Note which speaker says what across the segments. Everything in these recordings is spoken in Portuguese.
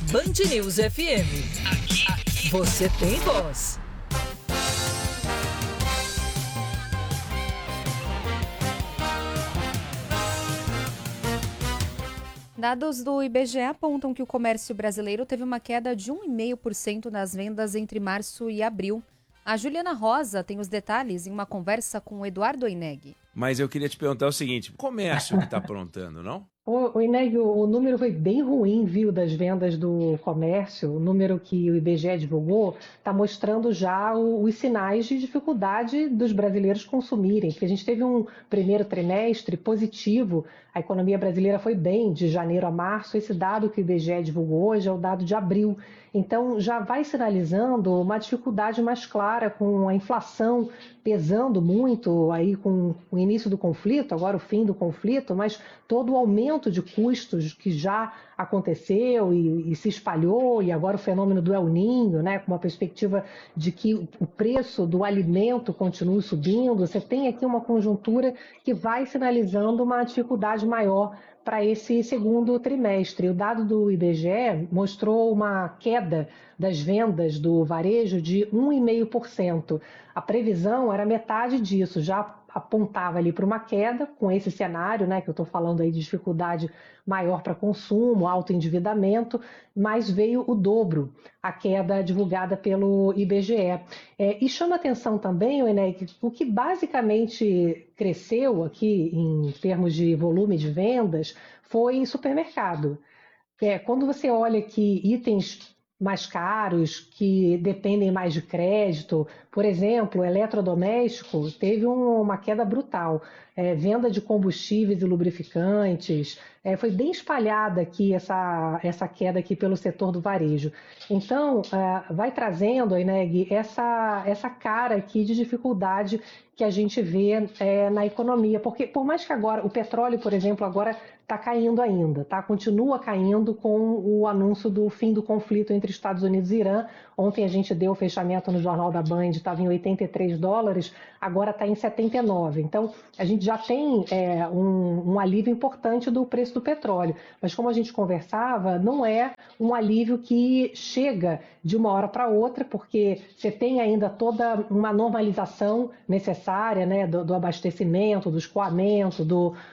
Speaker 1: Band News FM. Aqui você tem voz.
Speaker 2: Dados do IBGE apontam que o comércio brasileiro teve uma queda de 1,5% nas vendas entre março e abril. A Juliana Rosa tem os detalhes em uma conversa com o Eduardo Oineg.
Speaker 3: Mas eu queria te perguntar o seguinte, o comércio que está aprontando, não?
Speaker 4: O Ineg, o número foi bem ruim, viu, das vendas do comércio. O número que o IBGE divulgou está mostrando já os sinais de dificuldade dos brasileiros consumirem, porque a gente teve um primeiro trimestre positivo, a economia brasileira foi bem de janeiro a março. Esse dado que o IBGE divulgou hoje é o dado de abril. Então já vai sinalizando uma dificuldade mais clara, com a inflação pesando muito aí com o início do conflito, agora o fim do conflito, mas todo o aumento de custos que já aconteceu e se espalhou, e agora o fenômeno do El Niño, né, com uma perspectiva de que o preço do alimento continue subindo. Você tem aqui uma conjuntura que vai sinalizando uma dificuldade maior para esse segundo trimestre. O dado do IBGE mostrou uma queda das vendas do varejo de 1,5%. A previsão era metade disso, já apontava ali para uma queda com esse cenário, né, que eu estou falando aí de dificuldade maior para consumo, alto endividamento, mas veio o dobro, a queda divulgada pelo IBGE. E chama atenção também, Eneg, o que basicamente cresceu aqui em termos de volume de vendas foi supermercado. Quando você olha aqui itens mais caros, que dependem mais de crédito, por exemplo, eletrodoméstico, teve uma queda brutal. Venda de combustíveis e lubrificantes, foi bem espalhada aqui essa queda aqui pelo setor do varejo. Então, vai trazendo, Ineg, essa cara aqui de dificuldade que a gente vê na economia, porque por mais que agora, o petróleo, por exemplo, agora está caindo ainda, tá? Continua caindo com o anúncio do fim do conflito entre Estados Unidos e Irã. Ontem a gente deu o fechamento no Jornal da Band, estava em $83, agora está em 79. Então, a gente já tem um alívio importante do preço do petróleo. Mas como a gente conversava, não é um alívio que chega de uma hora para outra, porque você tem ainda toda uma normalização necessária, né, do abastecimento, do escoamento,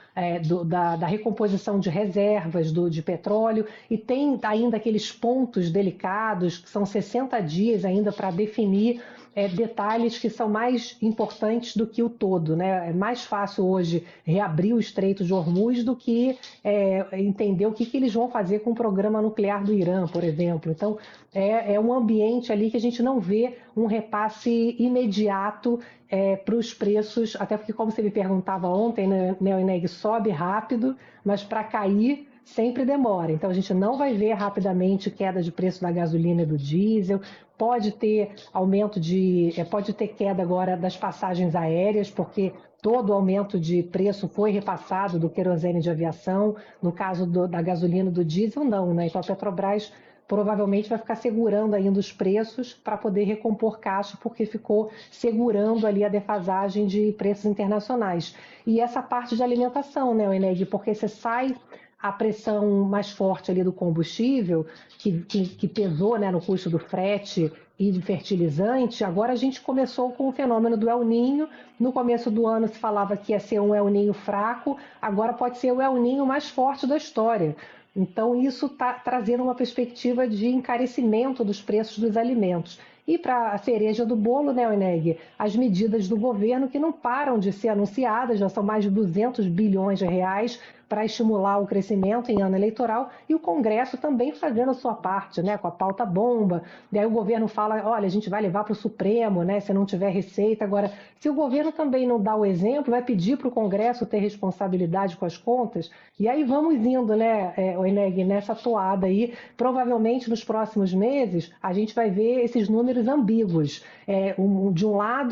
Speaker 4: da recomposição de reservas de petróleo, e tem ainda aqueles pontos delicados, que são 60 dias ainda para definir detalhes que são mais importantes do que o todo, né? É mais fácil hoje reabrir o Estreito de Hormuz do que entender o que eles vão fazer com o programa nuclear do Irã, por exemplo. Então, é um ambiente ali que a gente não vê um repasse imediato para os preços, até porque, como você me perguntava ontem, né, o Ineg sobe rápido, mas para cair sempre demora. Então, a gente não vai ver rapidamente queda de preço da gasolina e do diesel. Pode ter pode ter queda agora das passagens aéreas, porque todo o aumento de preço foi repassado do querosene de aviação. No caso da gasolina e do diesel, não, né? Então, a Petrobras provavelmente vai ficar segurando ainda os preços para poder recompor caixa, porque ficou segurando ali a defasagem de preços internacionais. E essa parte de alimentação, né, Eneg, porque você sai a pressão mais forte ali do combustível, que pesou, né, no custo do frete e de fertilizante. Agora a gente começou com o fenômeno do El Niño. No começo do ano se falava que ia ser um El Niño fraco, agora pode ser o El Niño mais forte da história. Então, isso está trazendo uma perspectiva de encarecimento dos preços dos alimentos. E para a cereja do bolo, né, Eneg, as medidas do governo que não param de ser anunciadas, já são mais de 200 bilhões de reais para estimular o crescimento em ano eleitoral, e o Congresso também fazendo a sua parte, né, com a pauta bomba. Daí o governo fala, olha, a gente vai levar para o Supremo, né, se não tiver receita. Agora, se o governo também não dá o exemplo, vai pedir para o Congresso ter responsabilidade com as contas, e aí vamos indo, né, Eneg, nessa toada aí. Provavelmente nos próximos meses a gente vai ver esses números ambíguos. De um lado,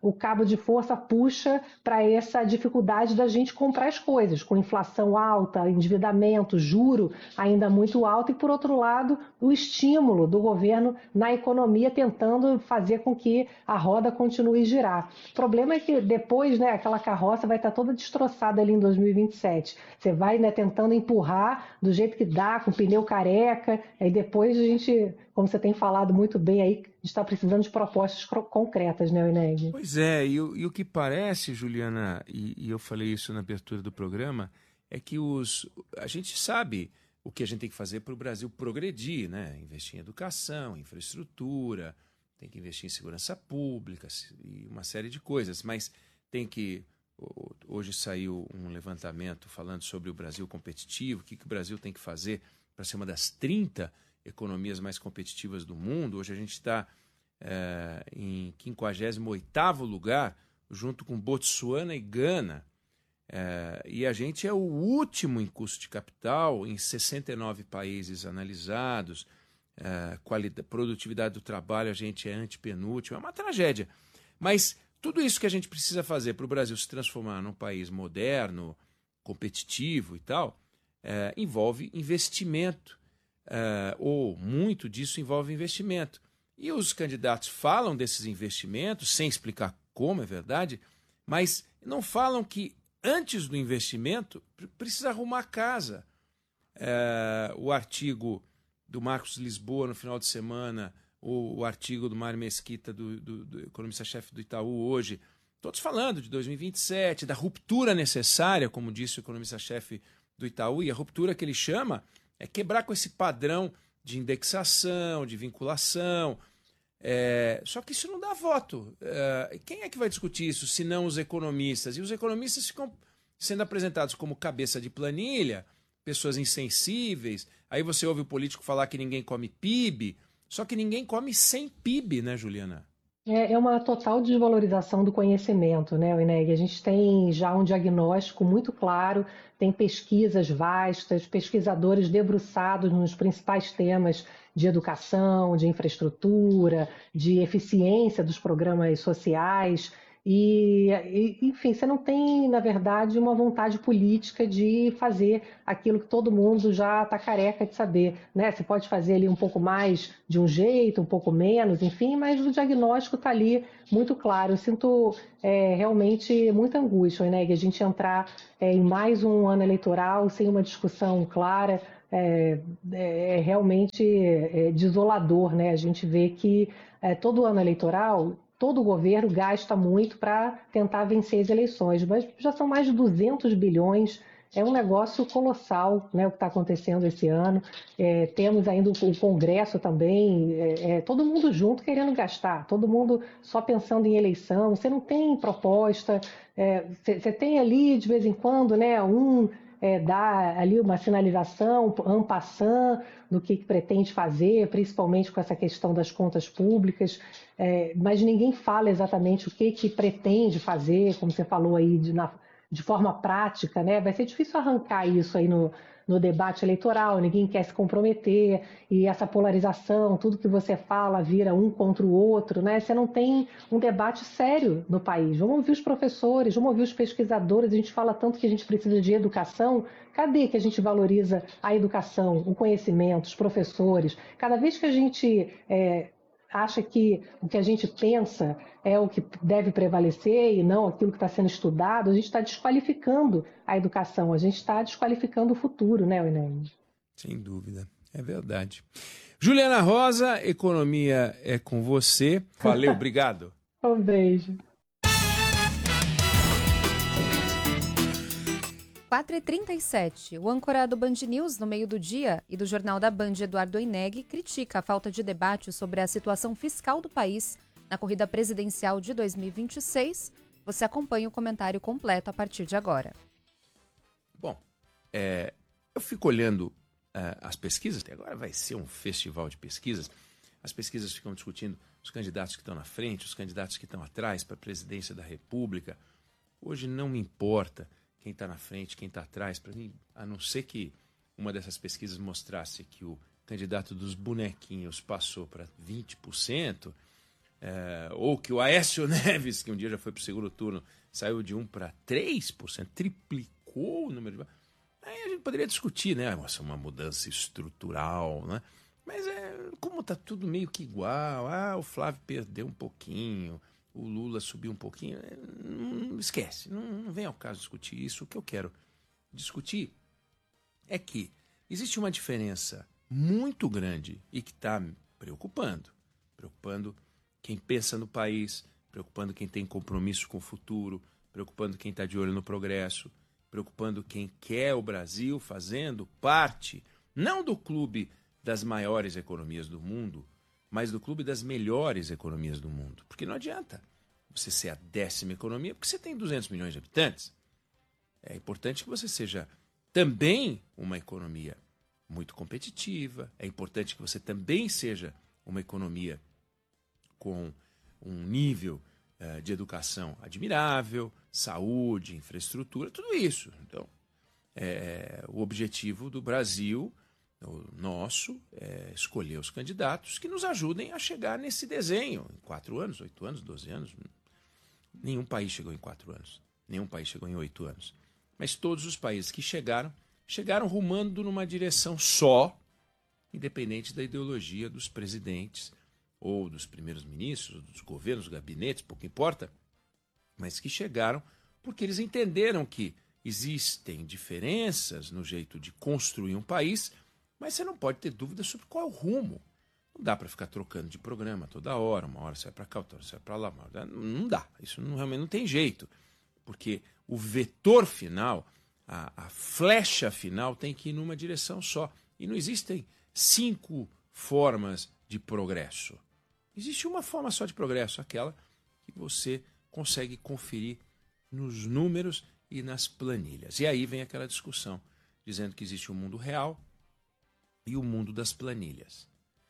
Speaker 4: o cabo de força puxa para essa dificuldade da gente comprar as coisas, com inflação alta, endividamento, juro ainda muito alto, e por outro lado, o estímulo do governo na economia tentando fazer com que a roda continue a girar. O problema é que depois, né, aquela carroça vai estar toda destroçada ali em 2027. Você vai, né, tentando empurrar do jeito que dá, com pneu careca, aí depois a gente, como você tem falado muito bem aí, a gente está precisando de propostas concretas, né, Ineg?
Speaker 3: Pois é, e o que parece, Juliana, e eu falei isso na abertura do programa, é que a gente sabe o que a gente tem que fazer para o Brasil progredir, né? Investir em educação, infraestrutura, tem que investir em segurança pública e uma série de coisas, mas tem que... Hoje saiu um levantamento falando sobre o Brasil competitivo, o que o Brasil tem que fazer para ser uma das 30 economias mais competitivas do mundo. Hoje a gente está em 58º lugar, junto com Botsuana e Gana. E a gente é o último em custo de capital em 69 países analisados. Produtividade do trabalho, a gente é antepenúltimo. É uma tragédia. Mas tudo isso que a gente precisa fazer para o Brasil se transformar num país moderno, competitivo e tal, envolve investimento. Ou muito disso envolve investimento. E os candidatos falam desses investimentos, sem explicar como, é verdade, mas não falam que antes do investimento precisa arrumar a casa. O artigo do Marcos Lisboa no final de semana, o artigo do Mário Mesquita, do economista-chefe do Itaú hoje, todos falando de 2027, da ruptura necessária, como disse o economista-chefe do Itaú, e a ruptura que ele chama é quebrar com esse padrão de indexação, de vinculação. Só que isso não dá voto. Quem é que vai discutir isso, se não os economistas? E os economistas ficam sendo apresentados como cabeça de planilha, pessoas insensíveis. Aí você ouve o político falar que ninguém come PIB, só que ninguém come sem PIB, né, Juliana?
Speaker 4: É uma total desvalorização do conhecimento, né, Ineg? A gente tem já um diagnóstico muito claro, tem pesquisas vastas, pesquisadores debruçados nos principais temas de educação, de infraestrutura, de eficiência dos programas sociais. Enfim, você não tem, na verdade, uma vontade política de fazer aquilo que todo mundo já está careca de saber, né? Você pode fazer ali um pouco mais de um jeito, um pouco menos, enfim, mas o diagnóstico está ali muito claro. Eu sinto realmente muita angústia, né? Que a gente entrar em mais um ano eleitoral sem uma discussão clara. Realmente desolador, né? A gente vê que todo ano eleitoral todo governo gasta muito para tentar vencer as eleições, mas já são mais de 200 bilhões, é um negócio colossal, né, o que está acontecendo esse ano. Temos ainda o Congresso também, todo mundo junto querendo gastar, todo mundo só pensando em eleição, você não tem proposta, você tem ali de vez em quando, né, dá ali uma sinalização en passant do que pretende fazer, principalmente com essa questão das contas públicas, mas ninguém fala exatamente o que pretende fazer, como você falou aí, de forma prática, né? Vai ser difícil arrancar isso aí no debate eleitoral, ninguém quer se comprometer, e essa polarização, tudo que você fala vira um contra o outro, né? Você não tem um debate sério no país. Vamos ouvir os professores, vamos ouvir os pesquisadores, a gente fala tanto que a gente precisa de educação, cadê que a gente valoriza a educação, o conhecimento, os professores? Cada vez que a gente acha que o que a gente pensa é o que deve prevalecer e não aquilo que está sendo estudado, a gente está desqualificando a educação, a gente está desqualificando o futuro, né, Enem?
Speaker 3: Sem dúvida, é verdade. Juliana Rosa, economia é com você. Valeu, obrigado.
Speaker 4: Um beijo.
Speaker 2: 4h37, o âncora do Band News no meio do dia e do Jornal da Band, Eduardo Oineg, critica a falta de debate sobre a situação fiscal do país na corrida presidencial de 2026. Você acompanha o comentário completo a partir de agora.
Speaker 3: Bom, eu fico olhando as pesquisas, agora vai ser um festival de pesquisas, as pesquisas ficam discutindo os candidatos que estão na frente, os candidatos que estão atrás para a presidência da República. Hoje não me importa quem está na frente, quem está atrás, para mim, a não ser que uma dessas pesquisas mostrasse que o candidato dos bonequinhos passou para 20%, ou que o Aécio Neves, que um dia já foi para o segundo turno, saiu de 1 para 3%, triplicou o número de... Aí a gente poderia discutir, né? Nossa, uma mudança estrutural, né? Mas como está tudo meio que igual, o Flávio perdeu um pouquinho, o Lula subiu um pouquinho, não esquece, não vem ao caso discutir isso. O que eu quero discutir é que existe uma diferença muito grande e que está preocupando quem pensa no país, preocupando quem tem compromisso com o futuro, preocupando quem está de olho no progresso, preocupando quem quer o Brasil fazendo parte, não do clube das maiores economias do mundo, mas do clube das melhores economias do mundo. Porque não adianta você ser a 10ª economia, porque você tem 200 milhões de habitantes. É importante que você seja também uma economia muito competitiva, é importante que você também seja uma economia com um nível de educação admirável, saúde, infraestrutura, tudo isso. Então, o objetivo do Brasil, o nosso, é escolher os candidatos que nos ajudem a chegar nesse desenho em 4 anos, 8 anos, 12 anos. Nenhum país chegou em 4 anos, nenhum país chegou em 8 anos. Mas todos os países que chegaram rumando numa direção só, independente da ideologia dos presidentes, ou dos primeiros ministros, dos governos, dos gabinetes, pouco importa, mas que chegaram porque eles entenderam que existem diferenças no jeito de construir um país, mas você não pode ter dúvida sobre qual é o rumo. Não dá para ficar trocando de programa toda hora, uma hora você vai para cá, outra hora você vai para lá. Não dá, isso realmente não tem jeito, porque o vetor final, a flecha final tem que ir numa direção só. E não existem 5 formas de progresso. Existe uma forma só de progresso, aquela que você consegue conferir nos números e nas planilhas. E aí vem aquela discussão, dizendo que existe o mundo real e o mundo das planilhas.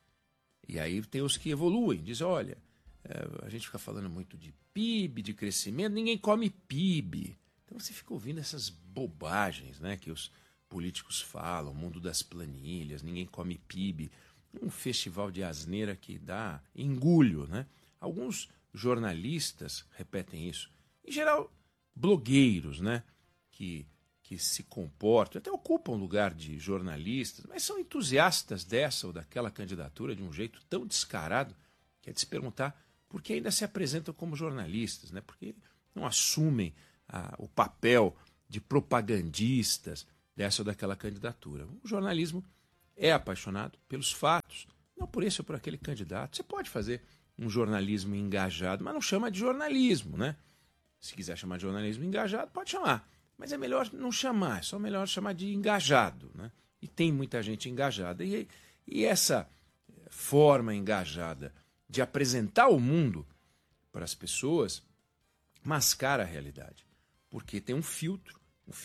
Speaker 3: E aí tem os que evoluem, dizem, olha, a gente fica falando muito de PIB, de crescimento, ninguém come PIB. Então você fica ouvindo essas bobagens, né, que os políticos falam, o mundo das planilhas, ninguém come PIB. Um festival de asneira que dá engulho, né? Alguns jornalistas repetem isso. Em geral, blogueiros, né? Que se comportam, até ocupam lugar de jornalistas, mas são entusiastas dessa ou daquela candidatura de um jeito tão descarado que é de se perguntar por que ainda se apresentam como jornalistas, né? Porque não assumem o papel de propagandistas dessa ou daquela candidatura. O jornalismo é apaixonado pelos fatos, não por esse ou por aquele candidato. Você pode fazer um jornalismo engajado, mas não chama de jornalismo, né? Se quiser chamar de jornalismo engajado, pode chamar. Mas é melhor não chamar, é só melhor chamar de engajado, né? E tem muita gente engajada. E essa forma engajada de apresentar o mundo para as pessoas mascara a realidade. Porque tem um filtro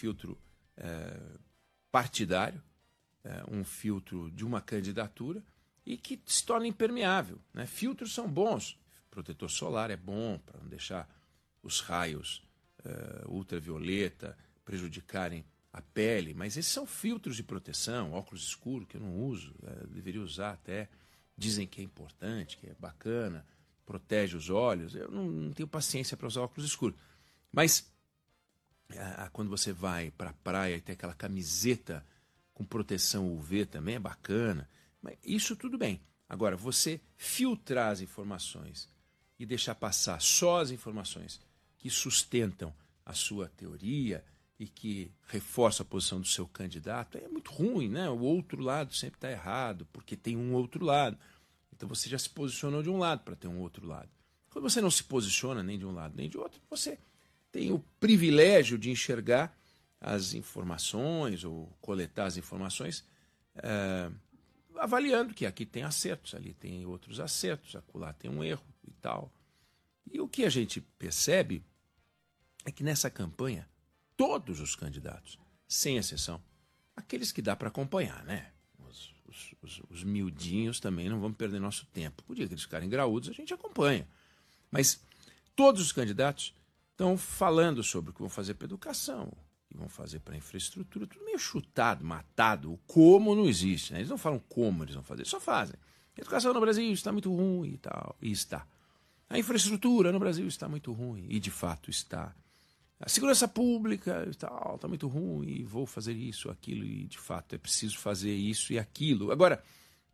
Speaker 3: partidário, um filtro de uma candidatura e que se torna impermeável, né? Filtros são bons, protetor solar é bom para não deixar os raios ultravioleta prejudicarem a pele, mas esses são filtros de proteção, óculos escuros que eu não uso, deveria usar até, dizem que é importante, que é bacana, protege os olhos, eu não tenho paciência para usar óculos escuros, mas quando você vai para a praia e tem aquela camiseta com proteção UV também é bacana, mas isso tudo bem. Agora, você filtrar as informações e deixar passar só as informações que sustentam a sua teoria e que reforçam a posição do seu candidato, é muito ruim, né? O outro lado sempre está errado, porque tem um outro lado. Então você já se posicionou de um lado para ter um outro lado. Quando você não se posiciona nem de um lado nem de outro, você tem o privilégio de enxergar as informações ou coletar as informações avaliando que aqui tem acertos, ali tem outros acertos, acolá tem um erro e tal. E o que a gente percebe é que nessa campanha, todos os candidatos, sem exceção, aqueles que dá para acompanhar, né? Os miudinhos também não vamos perder nosso tempo. Podia que eles ficarem graúdos, a gente acompanha. Mas todos os candidatos estão falando sobre o que vão fazer para a educação, o que vão fazer para a infraestrutura, tudo meio chutado, matado. O como não existe, né? Eles não falam como eles vão fazer, só fazem. A educação no Brasil está muito ruim e tal, e está. A infraestrutura no Brasil está muito ruim, e de fato está. A segurança pública está muito ruim, e vou fazer isso, aquilo, e de fato é preciso fazer isso e aquilo. Agora,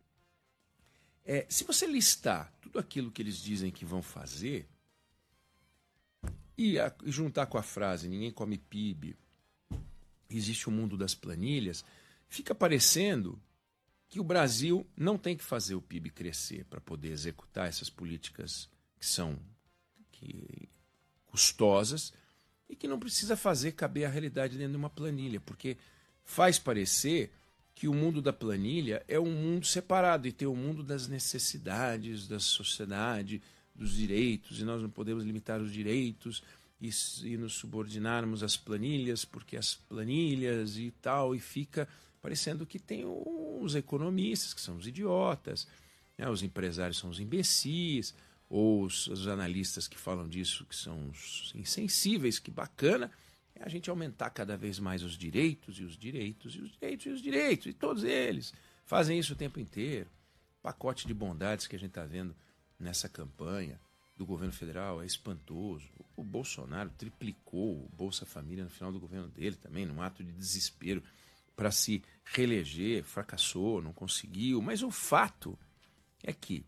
Speaker 3: se você listar tudo aquilo que eles dizem que vão fazer, e juntar com a frase ninguém come PIB, existe o mundo das planilhas, fica parecendo que o Brasil não tem que fazer o PIB crescer para poder executar essas políticas que são custosas e que não precisa fazer caber a realidade dentro de uma planilha, porque faz parecer que o mundo da planilha é um mundo separado e tem o mundo das necessidades da sociedade, dos direitos, e nós não podemos limitar os direitos e nos subordinarmos às planilhas, porque as planilhas e tal, e fica parecendo que tem os economistas, que são os idiotas, né? Os empresários são os imbecis, ou os analistas que falam disso, que são os insensíveis, que bacana, é a gente aumentar cada vez mais os direitos, e os direitos, e os direitos, e os direitos, e todos eles fazem isso o tempo inteiro. O pacote de bondades que a gente está vendo nessa campanha do governo federal é espantoso. O Bolsonaro triplicou o Bolsa Família no final do governo dele também, num ato de desespero para se reeleger, fracassou, não conseguiu. Mas o fato é que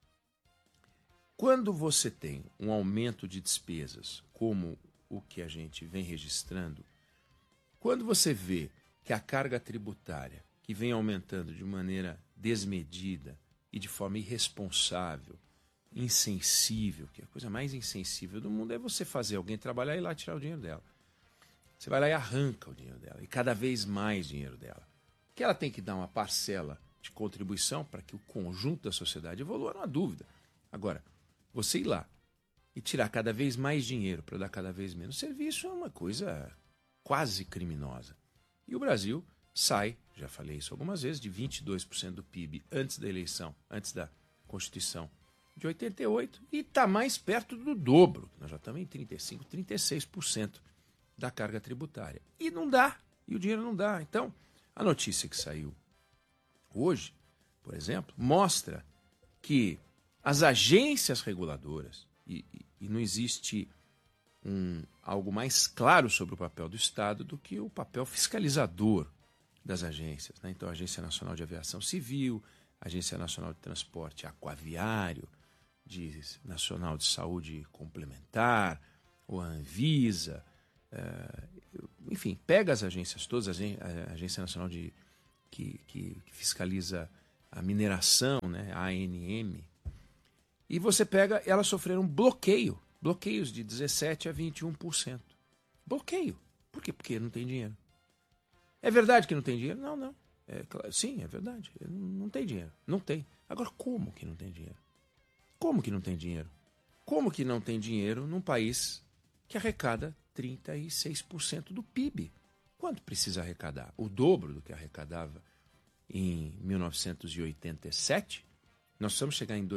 Speaker 3: quando você tem um aumento de despesas, como o que a gente vem registrando, quando você vê que a carga tributária, que vem aumentando de maneira desmedida e de forma irresponsável, insensível, que a coisa mais insensível do mundo é você fazer alguém trabalhar e ir lá tirar o dinheiro dela. Você vai lá e arranca o dinheiro dela, e cada vez mais dinheiro dela. Que ela tem que dar uma parcela de contribuição para que o conjunto da sociedade evolua, não há dúvida. Agora, você ir lá e tirar cada vez mais dinheiro para dar cada vez menos serviço é uma coisa quase criminosa. E o Brasil sai, já falei isso algumas vezes, de 22% do PIB antes da eleição, antes da Constituição de 88, e está mais perto do dobro. Nós já estamos em 35%, 36% da carga tributária. E não dá, e o dinheiro não dá. Então, a notícia que saiu hoje, por exemplo, mostra que as agências reguladoras, e não existe algo mais claro sobre o papel do Estado do que o papel fiscalizador das agências, né? Então, a Agência Nacional de Aviação Civil, a Agência Nacional de Transporte Aquaviário, Nacional de Saúde Complementar, ou a Anvisa, enfim, pega as agências todas, a Agência Nacional que fiscaliza a mineração, né, a ANM, e você pega, elas sofreram bloqueios de 17% a 21%. Bloqueio. Por quê? Porque não tem dinheiro. É verdade que não tem dinheiro? Não. Sim, é verdade. Não tem dinheiro. Não tem. Agora, como que não tem dinheiro? Como que não tem dinheiro? Como que não tem dinheiro num país que arrecada 36% do PIB? Quanto precisa arrecadar? O dobro do que arrecadava em 1987? Nós vamos chegar em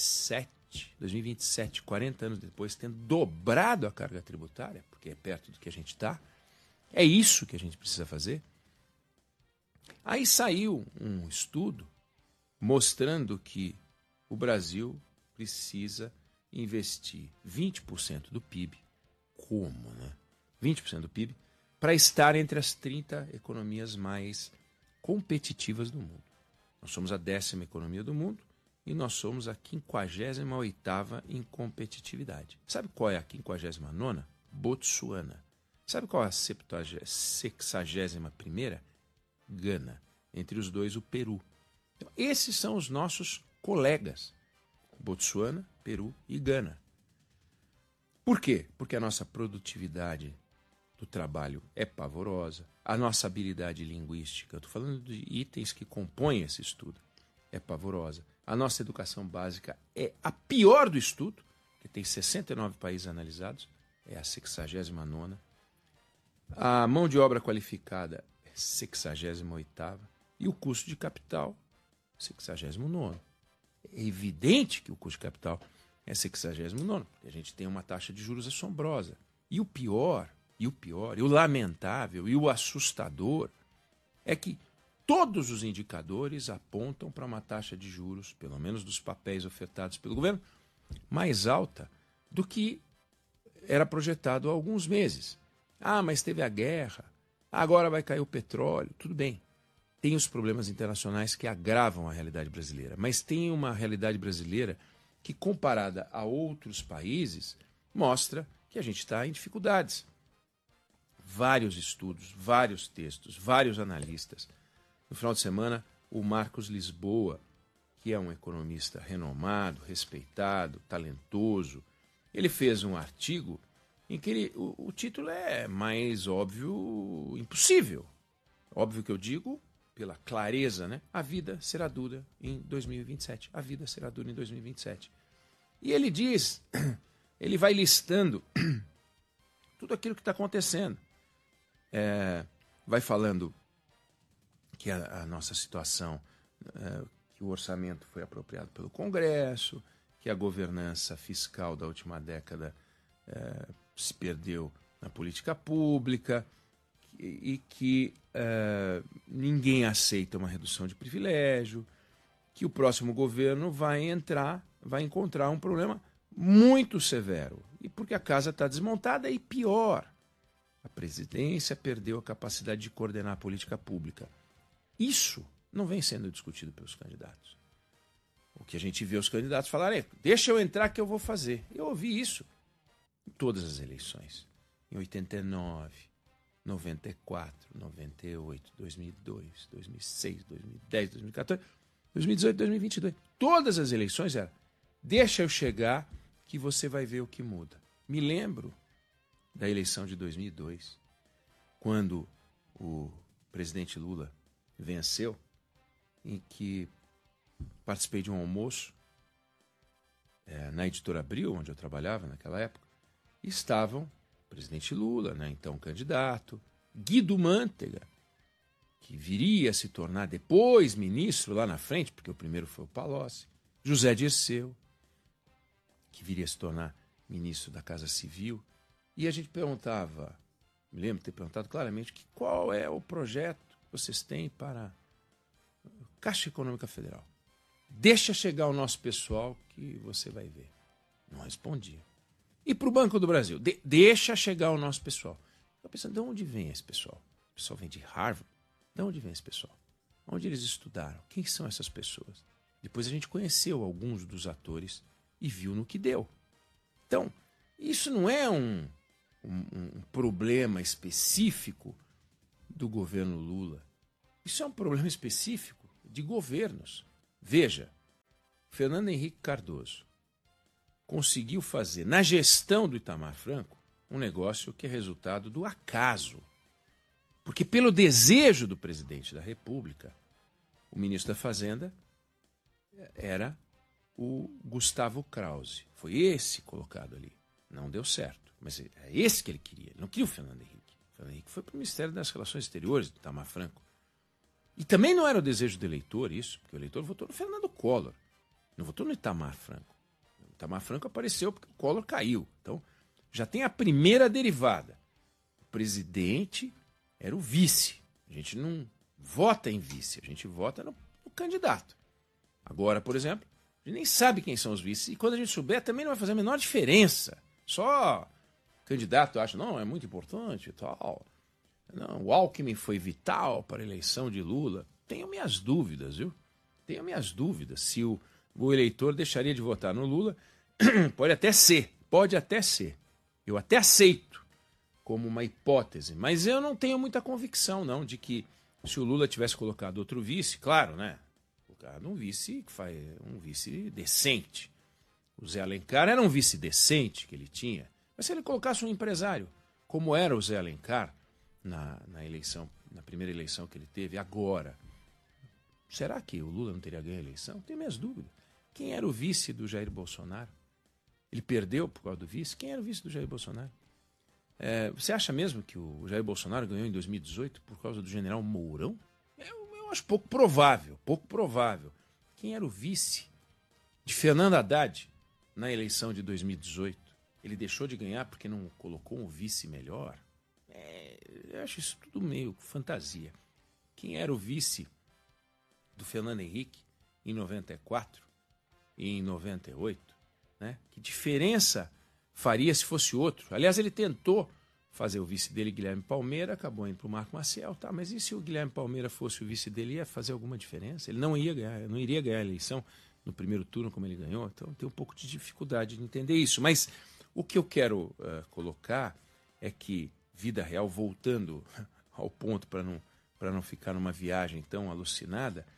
Speaker 3: 2027, 40 anos depois, tendo dobrado a carga tributária, porque é perto do que a gente está. É isso que a gente precisa fazer. Aí saiu um estudo mostrando que o Brasil precisa investir 20% do PIB, como, né? 20% do PIB, para estar entre as 30 economias mais competitivas do mundo. Nós somos a 10ª economia do mundo e nós somos a 58ª em competitividade. Sabe qual é a 59ª? Botsuana. Sabe qual é a 61ª? Gana. Entre os dois, o Peru. Então, esses são os nossos colegas. Botsuana, Peru e Gana. Por quê? Porque a nossa produtividade do trabalho é pavorosa, a nossa habilidade linguística, eu estou falando de itens que compõem esse estudo, é pavorosa. A nossa educação básica é a pior do estudo, que tem 69 países analisados, é a 69ª. A mão de obra qualificada é 68ª. E o custo de capital, 69º. É evidente que o custo de capital é 69º, porque a gente tem uma taxa de juros assombrosa. E o pior, e o lamentável, e o assustador é que todos os indicadores apontam para uma taxa de juros, pelo menos dos papéis ofertados pelo governo, mais alta do que era projetado há alguns meses. Ah, mas teve a guerra, agora vai cair o petróleo. Tudo bem, tem os problemas internacionais que agravam a realidade brasileira, mas tem uma realidade brasileira que, comparada a outros países, mostra que a gente está em dificuldades. Vários estudos, vários textos, vários analistas. No final de semana, o Marcos Lisboa, que é um economista renomado, respeitado, talentoso, ele fez um artigo em que o título é mais óbvio impossível. Óbvio que eu digo pela clareza, né? A vida será dura em 2027. A vida será dura em 2027. E ele diz, ele vai listando tudo aquilo que está acontecendo. Vai falando que a nossa situação, que o orçamento foi apropriado pelo Congresso, que a governança fiscal da última década se perdeu na política pública e que ninguém aceita uma redução de privilégio, que o próximo governo vai encontrar um problema muito severo. E porque a casa está desmontada e pior, a presidência perdeu a capacidade de coordenar a política pública. Isso não vem sendo discutido pelos candidatos. O que a gente vê os candidatos falarem é: deixa eu entrar que eu vou fazer. Eu ouvi isso em todas as eleições. Em 89, 94, 98, 2002, 2006, 2010, 2014, 2018, 2022. Todas as eleições eram: deixa eu chegar que você vai ver o que muda. Me lembro da eleição de 2002, quando o presidente Lula venceu, em que participei de um almoço na Editora Abril, onde eu trabalhava naquela época, e estavam o presidente Lula, né, então candidato, Guido Mantega, que viria a se tornar depois ministro lá na frente, porque o primeiro foi o Palocci, José Dirceu, que viria a se tornar ministro da Casa Civil, e a gente perguntava, me lembro de ter perguntado claramente, qual é o projeto que vocês têm para a Caixa Econômica Federal. Deixa chegar o nosso pessoal que você vai ver. Não respondia. E para o Banco do Brasil? Deixa chegar o nosso pessoal. Eu pensando, de onde vem esse pessoal? O pessoal vem de Harvard? De onde vem esse pessoal? Onde eles estudaram? Quem são essas pessoas? Depois a gente conheceu alguns dos atores e viu no que deu. Então, isso não é um problema específico do governo Lula. Isso é um problema específico de governos. Veja, Fernando Henrique Cardoso conseguiu fazer, na gestão do Itamar Franco, um negócio que é resultado do acaso. Porque, pelo desejo do presidente da República, o ministro da Fazenda era o Gustavo Krause. Foi esse colocado ali. Não deu certo, mas é esse que ele queria. Ele não queria o Fernando Henrique. O Fernando Henrique foi para o Ministério das Relações Exteriores do Itamar Franco. E também não era o desejo do eleitor isso, porque o eleitor votou no Fernando Collor, não votou no Itamar Franco. O Itamar Franco apareceu porque o Collor caiu. Então, já tem a primeira derivada. O presidente era o vice. A gente não vota em vice, a gente vota no candidato. Agora, por exemplo, a gente nem sabe quem são os vices, e quando a gente souber também não vai fazer a menor diferença. Só o candidato acha, não, é muito importante e tal. Não, o Alckmin foi vital para a eleição de Lula. Tenho minhas dúvidas, viu? Tenho minhas dúvidas se o eleitor deixaria de votar no Lula. Pode até ser. Eu até aceito como uma hipótese, mas eu não tenho muita convicção, não, de que se o Lula tivesse colocado outro vice, claro, né? Colocado um vice decente. O Zé Alencar era um vice decente que ele tinha, mas se ele colocasse um empresário, como era o Zé Alencar, na eleição, na primeira eleição que ele teve, agora, será que o Lula não teria ganho a eleição? Tenho minhas dúvidas. Quem era o vice do Jair Bolsonaro? Ele perdeu por causa do vice? Quem era o vice do Jair Bolsonaro? Você acha mesmo que o Jair Bolsonaro ganhou em 2018 por causa do general Mourão? Eu acho pouco provável. Quem era o vice de Fernando Haddad na eleição de 2018? Ele deixou de ganhar porque não colocou um vice melhor? Eu acho isso tudo meio fantasia. Quem era o vice do Fernando Henrique em 94 e em 98? né? Que diferença faria se fosse outro? Aliás, ele tentou fazer o vice dele, Guilherme Palmeira, acabou indo para o Marco Maciel, tá? Mas e se o Guilherme Palmeira fosse o vice dele, ia fazer alguma diferença? Ele não ia ganhar, não iria ganhar a eleição no primeiro turno como ele ganhou, então tem um pouco de dificuldade de entender isso. Mas o que eu quero colocar é que, vida real, voltando ao ponto para não ficar numa viagem tão alucinada,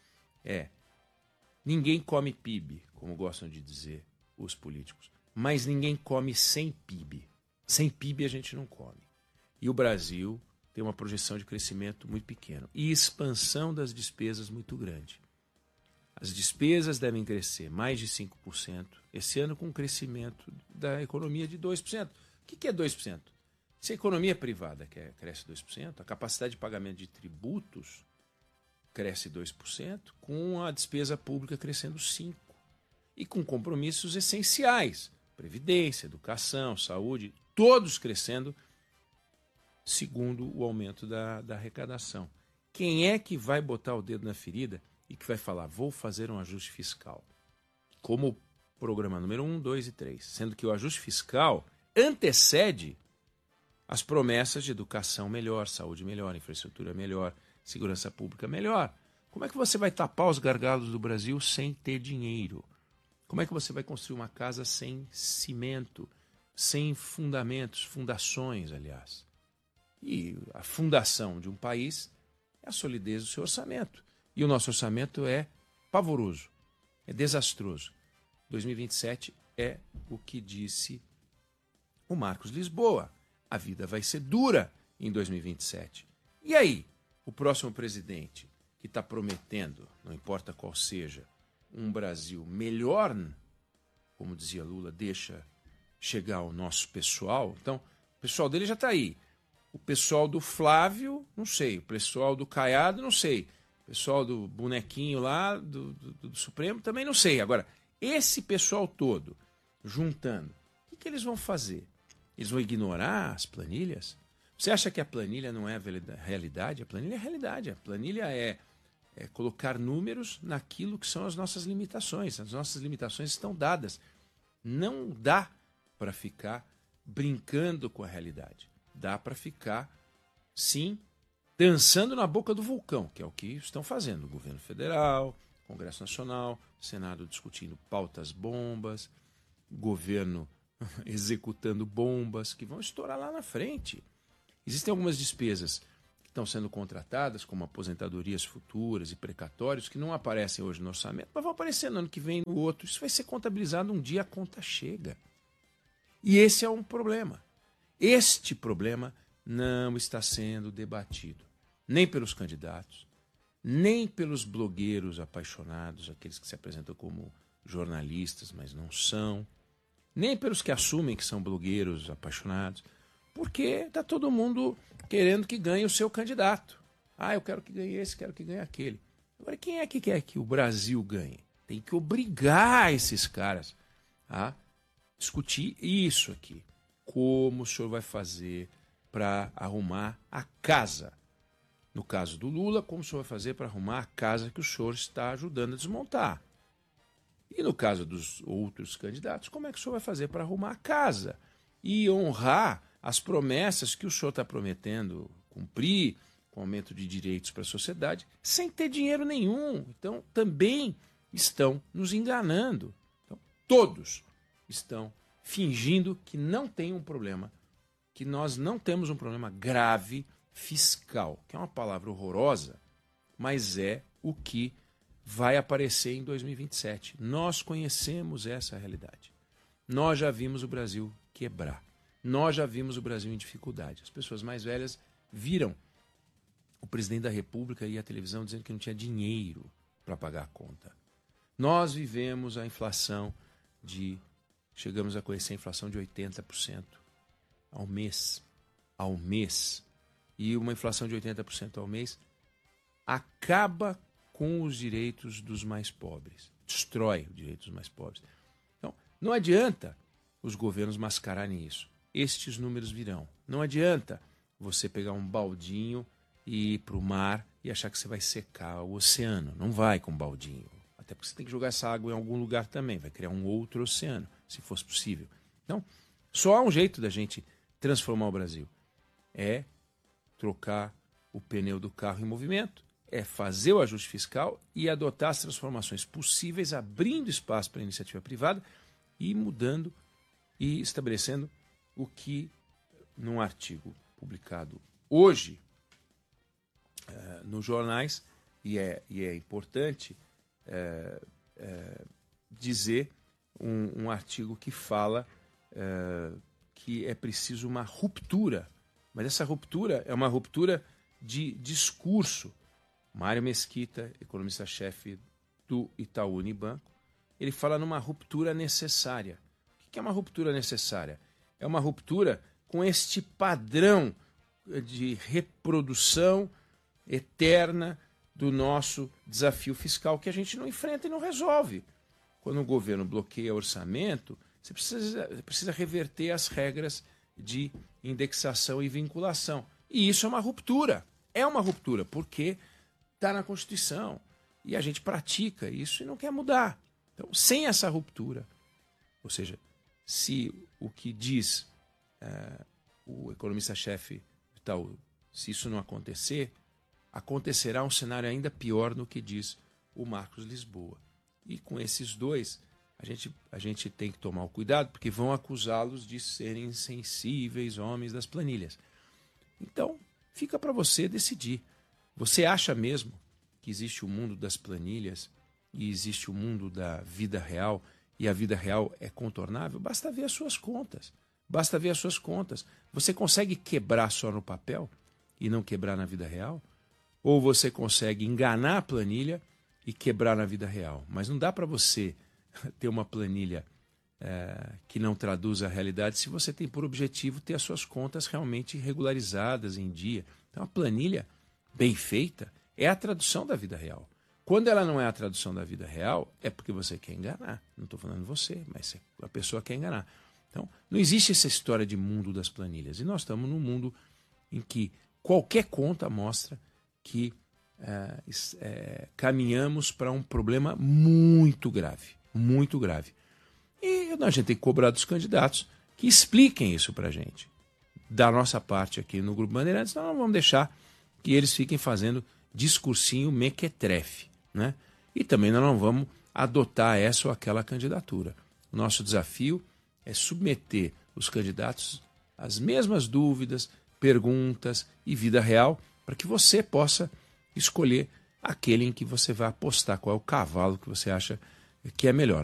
Speaker 3: ninguém come PIB, como gostam de dizer os políticos, mas ninguém come sem PIB. Sem PIB a gente não come. E o Brasil tem uma projeção de crescimento muito pequeno e expansão das despesas muito grande. As despesas devem crescer mais de 5% esse ano, com um crescimento da economia de 2%. O que é 2%? Se a economia privada cresce 2%, a capacidade de pagamento de tributos cresce 2%, com a despesa pública crescendo 5%. E com compromissos essenciais, previdência, educação, saúde, todos crescendo segundo o aumento da arrecadação. Quem é que vai botar o dedo na ferida e que vai falar, vou fazer um ajuste fiscal? Como programa número 1, 2 e 3. Sendo que o ajuste fiscal antecede as promessas de educação melhor, saúde melhor, infraestrutura melhor, segurança pública melhor. Como é que você vai tapar os gargalos do Brasil sem ter dinheiro? Como é que você vai construir uma casa sem cimento, sem fundamentos, fundações, aliás? E a fundação de um país é a solidez do seu orçamento. E o nosso orçamento é pavoroso, é desastroso. 2027 é o que disse o Marcos Lisboa. A vida vai ser dura em 2027. E aí, o próximo presidente que está prometendo, não importa qual seja, um Brasil melhor, como dizia Lula, deixa chegar ao nosso pessoal. Então, o pessoal dele já está aí. O pessoal do Flávio, não sei. O pessoal do Caiado, não sei. O pessoal do bonequinho lá, do Supremo, também não sei. Agora, esse pessoal todo, juntando, o que eles vão fazer? Eles vão ignorar as planilhas? Você acha que a planilha não é a realidade? A planilha é a realidade. A planilha é colocar números naquilo que são as nossas limitações. As nossas limitações estão dadas. Não dá para ficar brincando com a realidade. Dá para ficar, sim, dançando na boca do vulcão, que é o que estão fazendo o governo federal, Congresso Nacional, Senado discutindo pautas bombas, governo executando bombas que vão estourar lá na frente. Existem algumas despesas que estão sendo contratadas, como aposentadorias futuras e precatórios, que não aparecem hoje no orçamento, mas vão aparecer no ano que vem no outro. Isso vai ser contabilizado um dia, a conta chega. E esse é um problema. Este problema não está sendo debatido, nem pelos candidatos, nem pelos blogueiros apaixonados, aqueles que se apresentam como jornalistas, mas não são, nem pelos que assumem que são blogueiros apaixonados, porque está todo mundo querendo que ganhe o seu candidato. Ah, eu quero que ganhe esse, quero que ganhe aquele. Agora, quem é que quer que o Brasil ganhe? Tem que obrigar esses caras a discutir isso aqui. Como o senhor vai fazer para arrumar a casa? No caso do Lula, como o senhor vai fazer para arrumar a casa que o senhor está ajudando a desmontar? E no caso dos outros candidatos, como é que o senhor vai fazer para arrumar a casa? E honrar as promessas que o senhor está prometendo cumprir, com aumento de direitos para a sociedade, sem ter dinheiro nenhum. Então, também estão nos enganando. Então, todos estão fingindo que não tem um problema, que nós não temos um problema grave fiscal, que é uma palavra horrorosa, mas é o que vai aparecer em 2027. Nós conhecemos essa realidade. Nós já vimos o Brasil quebrar. Nós já vimos o Brasil em dificuldade. As pessoas mais velhas viram o presidente da República e a televisão dizendo que não tinha dinheiro para pagar a conta. Nós vivemos a inflação chegamos a conhecer a inflação de 80% ao mês. Ao mês. E uma inflação de 80% ao mês acaba com os direitos dos mais pobres. Destrói os direitos dos mais pobres. Então, não adianta os governos mascararem isso. Estes números virão. Não adianta você pegar um baldinho e ir para o mar e achar que você vai secar o oceano. Não vai com baldinho. Até porque você tem que jogar essa água em algum lugar também. Vai criar um outro oceano. se fosse possível. Então, só há um jeito da gente transformar o Brasil. É trocar o pneu do carro em movimento, é fazer o ajuste fiscal e adotar as transformações possíveis, abrindo espaço para a iniciativa privada e mudando e estabelecendo o que, num artigo publicado hoje nos jornais, e é importante dizer um artigo que fala que é preciso uma ruptura, mas essa ruptura é uma ruptura de discurso. Mário Mesquita, economista-chefe do Itaú Unibanco, ele fala numa ruptura necessária. O que é uma ruptura necessária? É uma ruptura com este padrão de reprodução eterna do nosso desafio fiscal que a gente não enfrenta e não resolve. Quando o governo bloqueia orçamento, você precisa reverter as regras de indexação e vinculação. E isso é uma ruptura. É uma ruptura, porque está na Constituição. E a gente pratica isso e não quer mudar. Então, sem essa ruptura, ou seja, se o que diz o economista-chefe do Itaú, se isso não acontecer, acontecerá um cenário ainda pior no que diz o Marcos Lisboa. E com esses dois, a gente tem que tomar o cuidado, porque vão acusá-los de serem insensíveis, homens das planilhas. Então, fica para você decidir. Você acha mesmo que existe o mundo das planilhas e existe o mundo da vida real, e a vida real é contornável? Basta ver as suas contas. Basta ver as suas contas. Você consegue quebrar só no papel e não quebrar na vida real? Ou você consegue enganar a planilha e quebrar na vida real? Mas não dá para você ter uma planilha que não traduz a realidade se você tem por objetivo ter as suas contas realmente regularizadas em dia. Então, a planilha bem feita é a tradução da vida real. Quando ela não é a tradução da vida real, é porque você quer enganar. Não estou falando você, mas a pessoa quer enganar. Então, não existe essa história de mundo das planilhas. E nós estamos num mundo em que qualquer conta mostra que caminhamos para um problema muito grave. Muito grave. E a gente tem que cobrar dos candidatos que expliquem isso para a gente. Da nossa parte aqui no Grupo Bandeirantes, nós não vamos deixar que eles fiquem fazendo discursinho mequetrefe, né? E também nós não vamos adotar essa ou aquela candidatura. O nosso desafio é submeter os candidatos às mesmas dúvidas, perguntas e vida real, para que você possa escolher aquele em que você vai apostar, qual é o cavalo que você acha que é melhor.